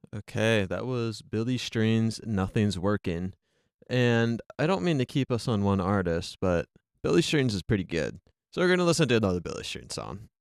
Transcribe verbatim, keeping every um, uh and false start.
Okay, that was Billy Strings' "Nothing's Working." And I don't mean to keep us on one artist, but Billy Strings is pretty good. So we're going to listen to another Billy Strings song.